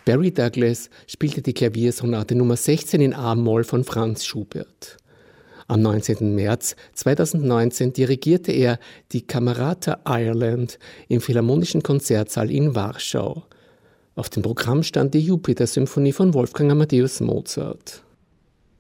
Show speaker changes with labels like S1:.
S1: Barry Douglas spielte die Klaviersonate Nummer 16 in A-Moll von Franz Schubert. Am 19. März 2019 dirigierte er die Camerata Ireland im Philharmonischen Konzertsaal in Warschau. Auf dem Programm stand die Jupiter-Symphonie von Wolfgang Amadeus Mozart.